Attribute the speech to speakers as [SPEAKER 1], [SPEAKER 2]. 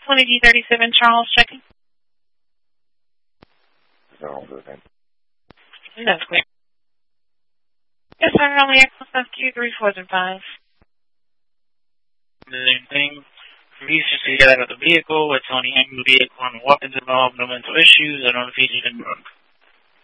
[SPEAKER 1] 20D37 Charles checking.
[SPEAKER 2] No, good.
[SPEAKER 1] That's clear. Yes, sir. Only access Q3405.
[SPEAKER 3] The same thing. Police just to get out of the vehicle. It's only angry vehicle and weapons involved. No mental issues. I don't know if he's even drunk.